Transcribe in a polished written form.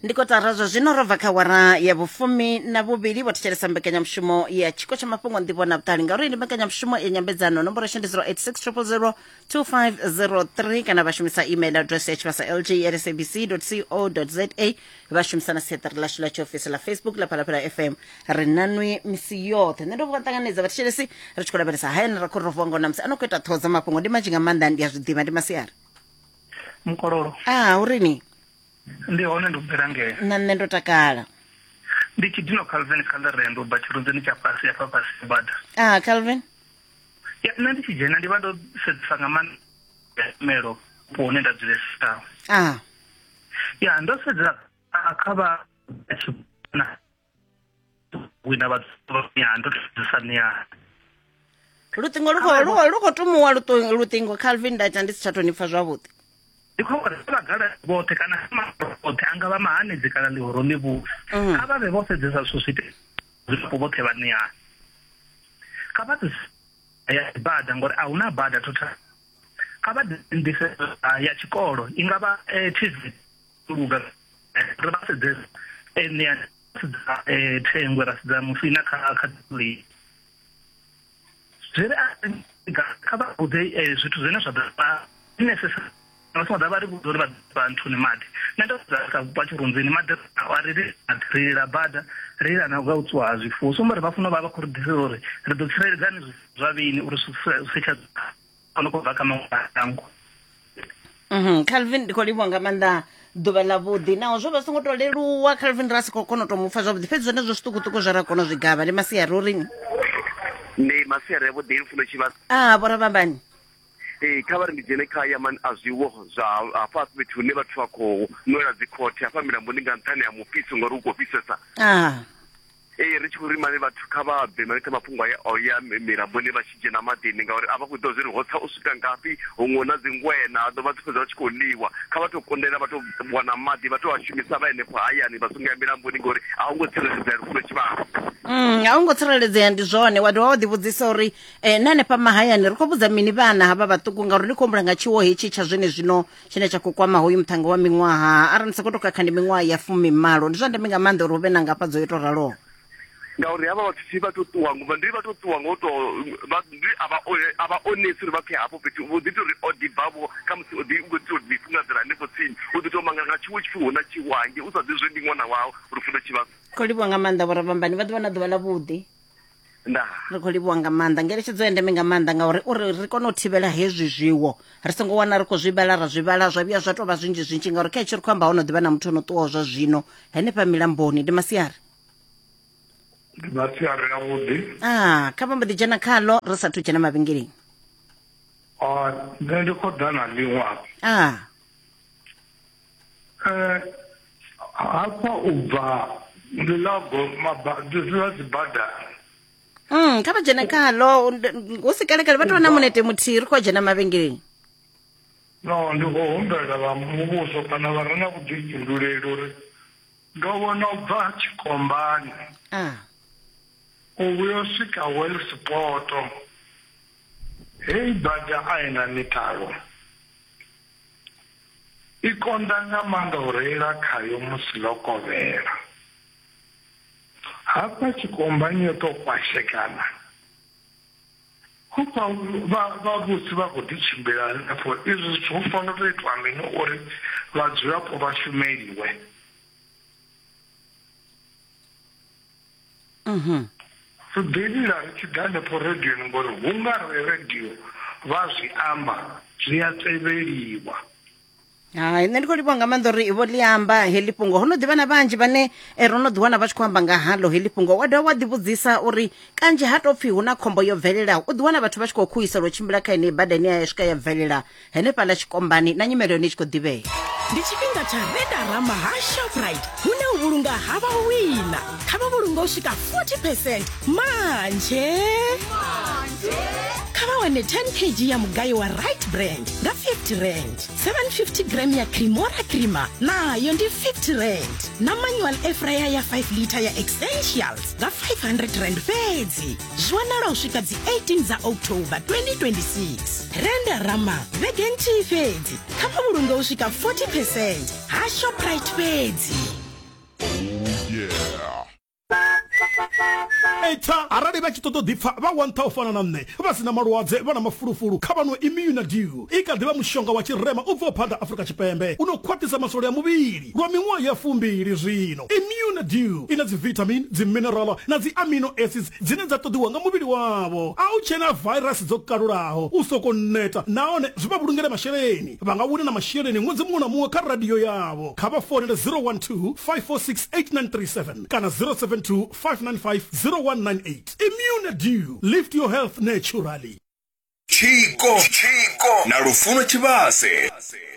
Ndikotara zwino rova kha wara ya vhufumi na vhuvhili vho thetshelesa mbekanyamushumo ya tshiko tsha mafhungo nḓivho na vhuṱali ngauri ndi mbekanyamushumo ya nyambedzano nomboro ya 0860002503 kana vha shumisa email address ya chivasa.lg@sabc.co.za vha shumisa na siaṱari ḽashu ḽa tshiofisi ḽa Facebook ḽa Phalaphala FM ri nanwi misi yoṱhe nṋe ndo vho ṱanganedza vhathetshelesi ri tshi khou lavhelesa hayani ra khou ri vuwa ngo na musi ano khou ita ṱhoho dza mafhungo ndi manzhi nga maanḓa ndi a zwiḓivha ndi masiari Mukololo urini ndi hone ndo berange na nṋe ndo takala ndi Tshidino Calvin Khalarendo ba tshirunzeni tsha fhasi ya fhasi bada Calvin ya nṋe ndi tshi dzhena ndi vha ndo sedzesa nga maanḓa melo pone nda dzulesa ya ndo sedza kha vha na wina vha ya ndo sedzesa nia lutingo lu khou tumuwa lutingo Calvin ndaita ndi si tsha tou pfa zwavhuḓi ndikhona vhagala vhoṱhe kana vhoṱhe anga vha mahanedzi kana ḽihoro ḽivhu kha vha vhe vho sedzesa zwithu zwipo vhoṱhe vhaniyani kha vha ya bada ngori a huna bada total kha vha ndise ya tshikolo i nga vha TV luga ri vha sedzesa ene thengwe ra sedza musina kha ḽi zwire kha vha vhuḓe zwithu zwine zwa ḓa necessary Naso da bari budo ba bantu ni madi nando za ba tshirunzeni madi ari atrela bada rela na ga utswa zwifuwo so mara bafuna ba khori disore re do tsireledzani zwavini uri se tsha ono ko vaka mangu Calvin ndiko livwa nga manda ḓuvha ḽa vhuḓi naho zwo vha songo to leluwa Calvin rasi ko kona to mupfa zwavhuḓi fhedzi zwone zwo zwiṱukuṱuku zwa ra kona zwigavha ndi masiari uri ndi masiari vhuḓi funo tshivha bora bambani kha vha ri ndi dzhene kha ya mani a zwiwo zwa afha fhethu hune vhathu vha khou nwela dzikhothe hafha milambo ndi nga nṱhani ha mufhiso ngori u khou fhisesa ri tshi khou ri mani vhathu kha vha bve mani kha mafhungo ya milamboni vha tshi dzhena maḓini ngauri a vha khou ḓo zwi ri hotsa u swika ngafhi huṅwe na dzingwena ḓo vha dzi fhedza vha tshi khou ḽiwa kha vha tou kondela vha tou wana maḓi vha tou a shumisa vha henefho hayani vha songo ya milamboni ngori a hu ngo tsireledzea lufuno tshivhalo a hu ngo tsireledzea ndi zwone wa dovha wa ḓivhudzisa uri na hanefha mahayani ri khou vhudza mini vhana havha vhaṱuku ngauri ndi khou humbula nga tshiwo hetshi tsha zwene zwino tshine tsha khou kwama hoyu muthannga wa miṅwaha arali ni sa khou tou khakha ndi miṅwaha ya 10 ndi zwa ndeme nga maanḓa uri hu vhe na ngafha dzo ito raloho ngauri havha vhathu tshi vha tou ṱuwa nguvha ndi vha tou ṱuwa ngo to ava honest uri vha phe hafho fhethu vho ḓi tori o ḓibvavo kha musi o ḓi ngo tou ḓifungadzela hanefho tsini u ḓi tou manga nga tshiwo tshifu na tshiwange u sa ḓi zwe ndi ṅwana wawe uri funo tshivhasa khou livhuwa nga maanḓa vhoravhambani vha ḓivha na ḓuvha ḽa vhuḓi ri khou livhuwa nga maanḓa ngeletshedzo ya ndeme nga maanḓa ngauri uri ri kone u thivhela hezwi zwiwo ri songo wana ri khou zwivhala ra zwivhala zwa vhuya zwa tou vha zwinzhi ngauri kha hetshi ri khou amba ho no ḓivha na muthu ono ṱuwaho zwa zwino henefha milamboni ndi masiari ndi masiari a vhuḓi kha vha mbo ḓi dzhena khaḽo ri sathu dzhena mavhengeleni nṋe ndi khou ḓa na ḽiṅwalo hafha u bva ndi ḽago ḽa dzibadani kha vha dzhene khaḽo hu si kalekale vha tou vha na munete muthihi ri khou dzhena mavhengeleni no ndi khou humbela vha muvhuso kana vha re na vhuḓifhinduleli uri ndo vhona u bva Tshikombani u vhuya u swika Wellsport hei bada a i na mitalo i konḓa nga maanḓa u reila khayo musi ḽo kovhela hafha Tshikombani yo tou kwashekana vhavhusi vha khou ḓi tshimbila henefho izwi zwithu hu fanela u tou itwa mini uri vhadzulapo vha shumeliwe ḓivhila ri tshi ḓa hanefho radioni ngori hu nga ri radio vha zwi amba zwi a tevheliwa nṋe ndi khou livhuwa nga maanḓa uri ivo ḽi amba heḽi fhungo ho no ḓivha na vhanzhi vhane ro no ḓiwana vha tshi khou amba nga haḽo heḽi fhungo wa dovha wa ḓivhudzisa uri kanzhi ha tou pfhi hu na khombo yo bvelelaho u ḓiwana vhathu vha tshi khou khuisela u tshimbila kha henei badani ya swika ya bvelela henefhaḽa Tshikombani na nyimelo yone i tshi khou ḓivhea ndi tshifhinga tsha Redarama ha Shoprite hune u vhulunga havha wina kha vha vhulunga u swika 40% manje kha vha wane 10 kg ya mugayo wa Right Brand nga 50 rand 750 gram ya Cremora Crema nayo ndi 50 rand na manual air fryer ya 5 liter ya Essentials nga 500 rand fedzi zwanala u swika dzi 18 za October 2026 Redarama vege nthihi fedzi kha vha vhulunga u swika 40% ha Shoprite fedzi Eta arali vha tshi ṱoḓa u ḓipfa vha wantha u fana na nṋe vha sina malwadze vha na mafulufulu kha vhanwe Immunadew i kha ḓivha mushonga wa tshirema u bvaho phanḓa Afrika Tshipembe uno khwaṱhisa masole a muvhili lwa miṅwaha ya 2 zwino. Immunadew ina dzi vitamin, dzi mineral na dzi amino acids dzine dza ṱoḓiwa nga muvhili wavho. A u tshena virus dzo kalulaho u soko neta nahone zwi vha vhulungela masheleni. Vha nga wina na masheleni ṅwedzi muṅwe na muṅwe kha radio yavho. Kha vha fonele 012 546 8937 kana 072 595 0198. Immunadew, lift your health naturally. Chico na Lufuno Chivase.